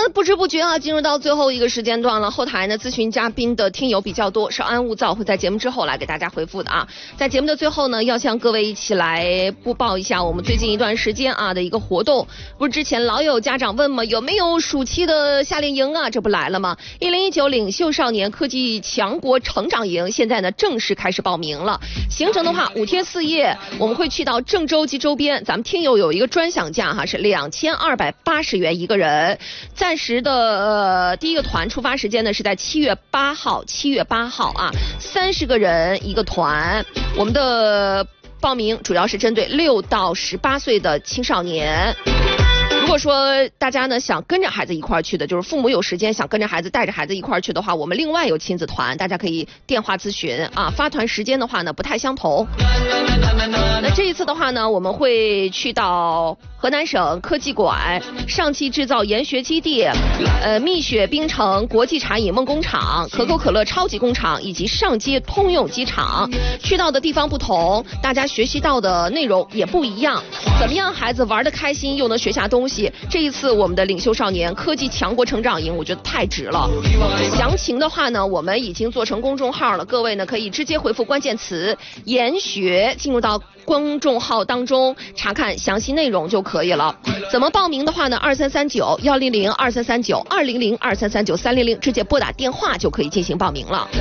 不知不觉啊，进入到最后一个时间段了。后台呢，咨询嘉宾的听友比较多，是安物造会在节目之后来给大家回复的啊。在节目的最后呢，要向各位一起来播报一下我们最近一段时间啊的一个活动。不是之前老有家长问吗？有没有暑期的夏令营啊？这不来了吗？1019领袖少年科技强国成长营现在呢正式开始报名了。行程的话，5天4夜，我们会去到郑州及周边。咱们听友有一个专享价哈，是2280元一个人。暂时的第一个团出发时间呢是在7月8号啊，30个人一个团。我们的报名主要是针对6到18岁的青少年。如果说大家呢想跟着孩子一块儿去的，就是父母有时间想跟着孩子带着孩子一块儿去的话，我们另外有亲子团，大家可以电话咨询啊。发团时间的话呢不太相同。那这一次的话呢，我们会去到河南省科技馆、上汽制造研学基地、蜜雪冰城国际茶饮梦工厂、可口可乐超级工厂以及上街通用机场。去到的地方不同，大家学习到的内容也不一样。怎么样孩子玩得开心又能学下东西？这一次我们的领袖少年科技强国成长营，我觉得太值了。详情的话呢，我们已经做成公众号了，各位呢可以直接回复关键词研学进入到公众号当中查看详细内容就可以了。怎么报名的话呢？2339-100-2339-200-2339-300，直接拨打电话就可以进行报名了。